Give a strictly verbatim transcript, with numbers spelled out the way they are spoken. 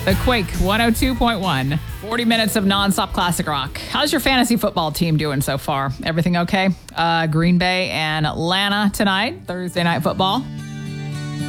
The Quake one oh two point one. forty minutes of nonstop classic rock. How's your fantasy football team doing so far? Everything okay? Uh, Green Bay and Atlanta tonight, Thursday night football.